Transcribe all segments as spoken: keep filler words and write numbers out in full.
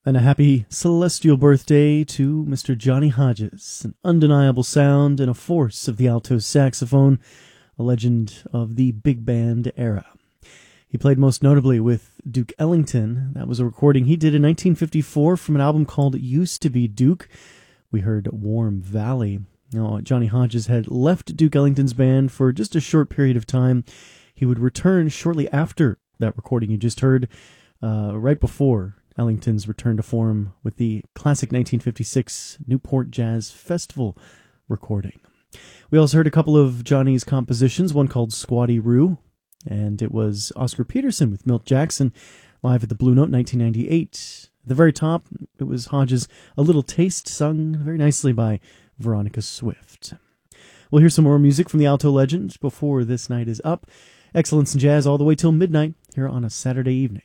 And a happy celestial birthday to Mister Johnny Hodges, an undeniable sound and a force of the alto saxophone, a legend of the big band era. He played most notably with Duke Ellington. That was a recording he did in nineteen fifty-four from an album called Used to Be Duke. We heard Warm Valley. Now, Johnny Hodges had left Duke Ellington's band for just a short period of time. He would return shortly after that recording you just heard, uh, right before Ellington's return to form with the classic nineteen fifty-six Newport Jazz Festival recording. We also heard a couple of Johnny's compositions, one called Squatty Roo, and it was Oscar Peterson with Milt Jackson live at the Blue Note nineteen ninety-eight. At the very top, it was Hodges' A Little Taste, sung very nicely by Veronica Swift. We'll hear some more music from the alto legend before this night is up. Excellence in Jazz all the way till midnight here on a Saturday evening.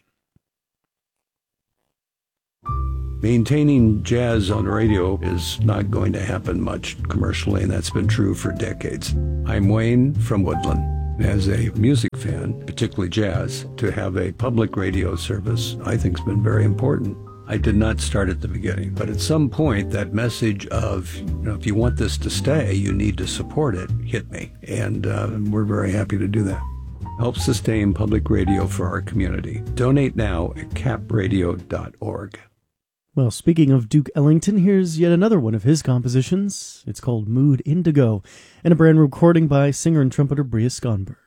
Maintaining jazz on radio is not going to happen much commercially, and that's been true for decades. I'm Wayne from Woodland. As a music fan, particularly jazz, to have a public radio service I think has been very important. I did not start at the beginning, but at some point that message of, you know, if you want this to stay, you need to support it, hit me. And uh, we're very happy to do that. Help sustain public radio for our community. Donate now at cap radio dot org. Well, speaking of Duke Ellington, here's yet another one of his compositions. It's called Mood Indigo, and a brand new recording by singer and trumpeter Bria Skonberg.